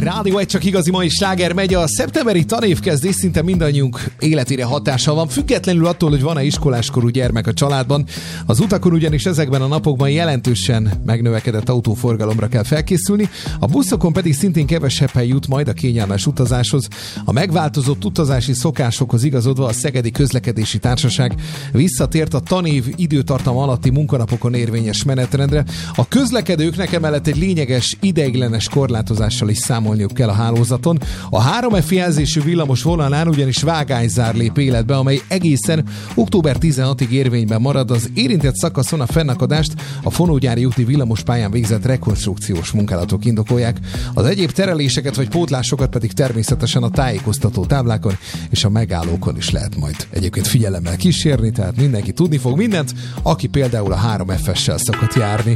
Rádió egy csak igazi mai sláger megy. A szeptemberi tanévkezdés szinte mindannyiunk életére hatással van, függetlenül attól, hogy van-e iskoláskorú gyermek a családban. Az utakon ugyanis ezekben a napokban jelentősen megnövekedett autóforgalomra kell felkészülni, a buszokon pedig szintén kevesebb hely jut majd a kényelmes utazáshoz. A megváltozott utazási szokásokhoz igazodva a Szegedi Közlekedési Társaság visszatért a tanév időtartam alatti munkanapokon érvényes menetrendre. A közlekedőknek emellett egy lényeges ideiglenes korlátozással is számolniuk kell a hálózaton. A 3F jelzésű villamos vonalán ugyanis vágányzár lép életbe, amely egészen október 16-ig érvényben marad. Az érintett szakaszon a fennakadást a Fonógyári úti villamospályán végzett rekonstrukciós munkálatok indokolják. Az egyéb tereléseket vagy pótlásokat pedig természetesen a tájékoztató táblákon és a megállókon is lehet majd egyébként figyelemmel kísérni, tehát mindenki tudni fog mindent, aki például a 3F-essel szokott járni.